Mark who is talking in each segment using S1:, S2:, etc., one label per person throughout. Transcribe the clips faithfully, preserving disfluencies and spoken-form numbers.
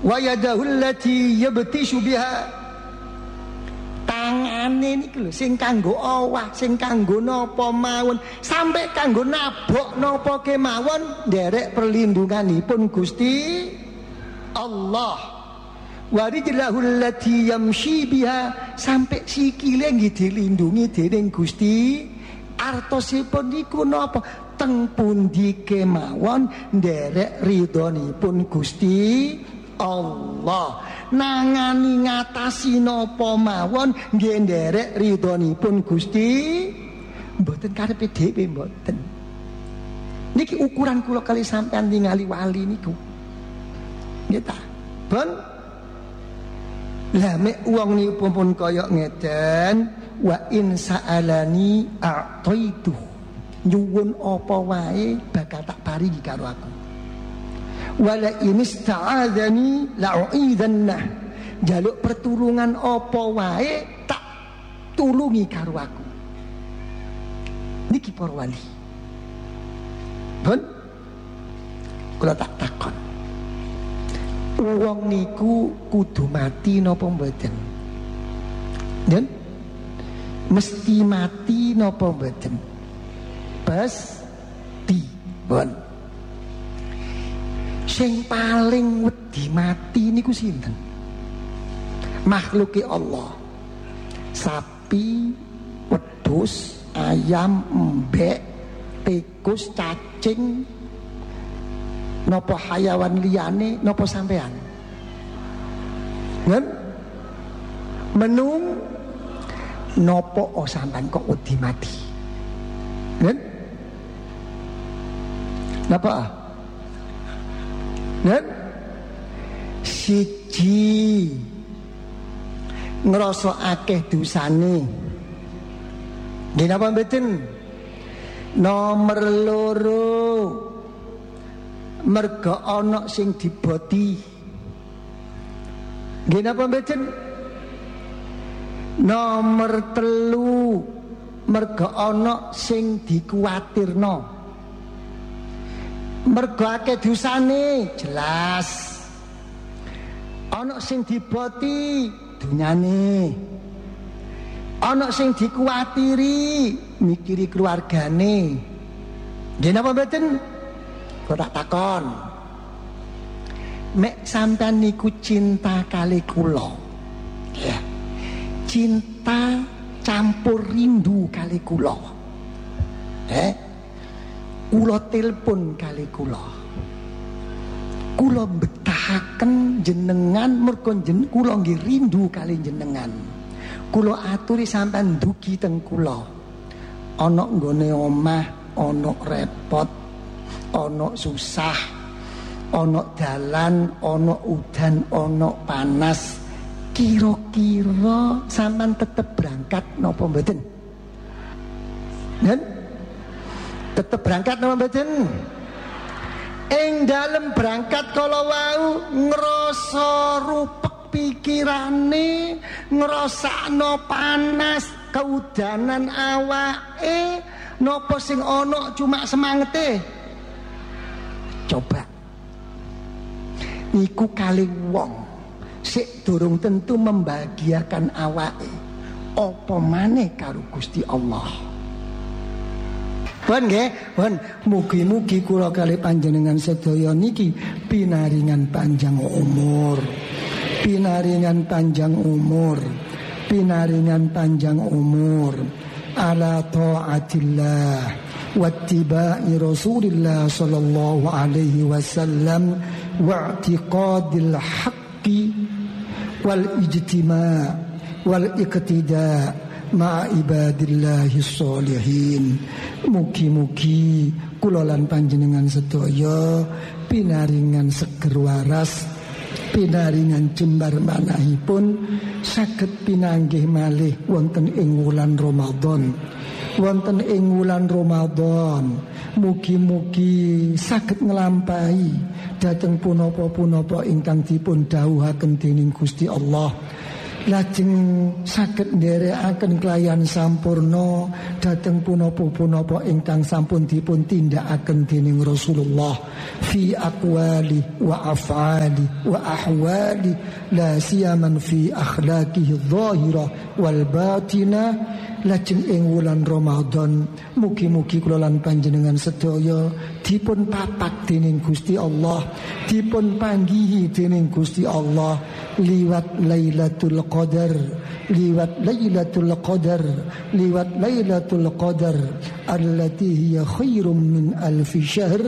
S1: wa yadahu allati yabtishu biha, tangane niku lho sing kanggo owah, sing kanggo napa mawon, sampai kanggo nabok napa kemawon nderek perlindunganipun Gusti Allah. Wa rijlahu allati yamshi biha, sampai sikile nggih dilindungi dening Gusti. Artosipun niku napa? Teng pundi kemawon nderek ridhonipun Gusti Allah. Nangani ngatasi napa mawon nggih nderek ridhonipun Gusti, mboten karepe dhewe mboten. Niki ukuran kula kali sampean ningali wali niku. Nggih ta? Bon. Lah mek wong niku pun kaya ngeten, wa in sa'alani a'taitu, nyuwun apa wae bakal tak paringi karo aku. Wala in ista'adzani la'u'idzanna, jaluk pertulungan apa wae tak tulungi karo aku. Niki para wali. Pun kula tak takon, wong niku kudu mati napa mboten? Dan mesti mati napa mboten? Pasti. Bon. Sing paling wedi mati niku sinten? Makhluke Allah. Sapi, wedhus, ayam, embek, tikus, cacing, napa hayawan liyane, napa sampean? Ngen? Menung napa o sampean kok wedi mati? Ngen? Napa? Ngen? Siji ngrasa akeh dosane. Nggih napa mboten? Nomor loro merga ana sing diboti. Nggih napa mboten? Nomor telu merga ana sing dikuwatirno. Merga akeh dosane, jelas. Ana sing diboti dunyane. Ana sing dikuwatiri mikiri keluargane. Nggih napa mboten? Kok tak takon. Mek sampean niku cinta kali kula. Ya. Cinta campur rindu kali kula. Eh? Kula telepon kali kula. Kula betahaken jenengan mergo jeneng kula nggih rindu kali jenengan. Kula aturi sampean dugi teng kula. Ana nggone omah, ana repot, ana susah, ana dalan, ana udan, ana panas. Kira-kira sampean tetep berangkat napa mboten? Nen? Tetep berangkat napa mboten? Ing dalem berangkat kala wau ngrasa rupek pikirane, ngrasakno panas, keudanan awake, napa sing ana cuma semangete? Coba niku kali wong sik durung tentu membahagiakan awake, apa maneh karo Gusti Allah. Pun nggih, pun mugi-mugi kula kali panjenengan sedaya niki pinaringan panjang umur. Pinaringan panjang umur. Pinaringan panjang umur ala taatillah wattiba'i Rasulillah sallallahu alaihi wasallam wa i'tiqadil haqqi wal ijtima' wal iqtida' ma'a ibadillahi sholihin. Mugi-mugi kula lan panjenengan sedaya pinaringan seger waras, pinaringan jembar manahipun saged pinanggih malih wonten ing wulan Ramadan. Wonten ing wulan Ramadan mugi-mugi saged nglampahi dhateng punapa-punapa ingkang dipun dawuhaken dening Gusti Allah. lajeng saged nderekaken kelayan sampurna dhateng punapa-punapa ingkang sampun dipun tindakaken dening Rasulullah fi aqwali wa af'ali wa ahwali la siyaman fi akhlaqihi adh-dhahira wal batina. Lajeng ing wulan Ramadan mugi-mugi kula lan panjenengan sedaya dipun papak dening Gusti Allah, dipun panggihi dening Gusti Allah liwat Lailatul Qadar, liwat Lailatul Qadar, liwat Lailatul Qadar allati hiya khairum min alfi syahr,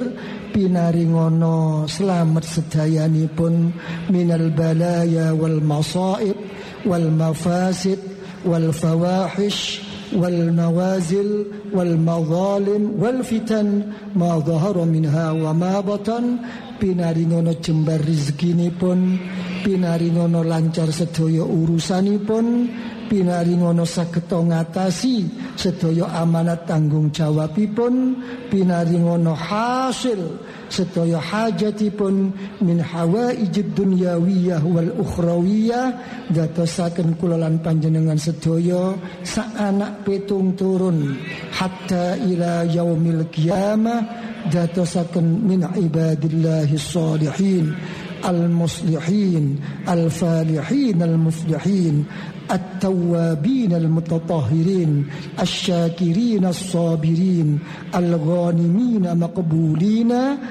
S1: pinaringono selamat sedayanipun minal balaya wal masaib wal mafasid wal fawahish wal nawazil wal madhalim wal fitan ma dhahara minha wa ma batan, pinaringono jembar rezekinipun, pinaringono lancar sedaya urusanipun, pinaringono sageta ngatasi sedaya amanat tanggung jawabipun, pinaringono hasil sedaya hajatipun min hawaijid dunyawiyah wal ukhrawiyah, dadosaken kula lan panjenengan sedaya sak anak petung turun hatta ila yaumil qiyamah, dadosaken min ibadillahis shalihin al-muslihin al-falihin al-muflihin التوابين المتطهرين الشاكرين الصابرين الغانمين مقبولين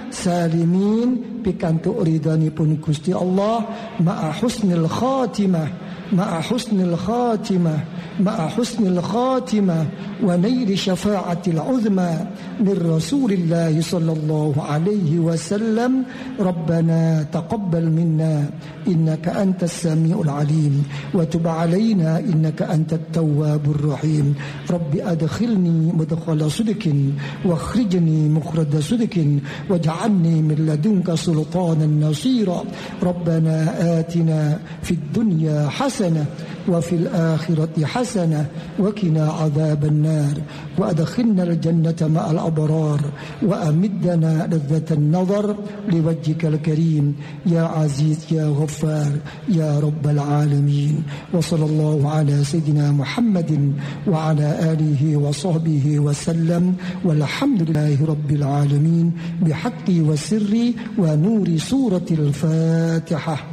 S1: سالمين pikantuk ridhanipun Gusti Allah ma'a husnil khatimah ma'a husnil khatimah ma'a husnil khatimah wa naili syafa'atil uzma min Rasulillah sallallahu alaihi wasallam. Rabbana taqabbal minna innaka antas samiul alim wa tub alaina innaka antat tawwabur rahim. Rabbi adkhilni mudkhala sidqin wa akhrijni mukhraj sidqin waj'alni min ladunka sultanan nasira. Rabbana atina fid dunya hasanah wa fil akhirati hasanah wa qina adzaban nar wa adkhilna al jannata ma'al abrar wa amiddana ladzatan nazar liwajhikal karim ya aziz ya ghaffar ya rabbal alamin. Wa sallallahu ala sayyidina Muhammadin wa ala alihi wa sahbihi wa sallam walhamdulillahi rabbil alamin bihaqqi wa sirri wa nuri suratil Fatihah.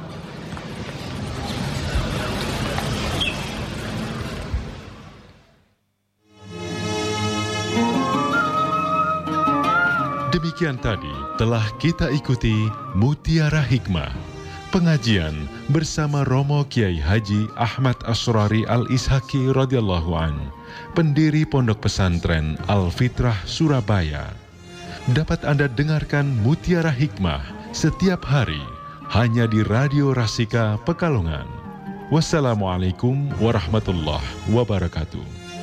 S2: Demikian tadi telah kita ikuti Mutiara Hikmah, pengajian bersama Romo Kiai Haji Ahmad Asrari Al-Ishaqi radhiyallahu an, pendiri Pondok Pesantren Al-Fitrah Surabaya. Dapat Anda dengarkan Mutiara Hikmah setiap hari hanya di Radio Rasika Pekalongan. Wassalamualaikum warahmatullahi wabarakatuh.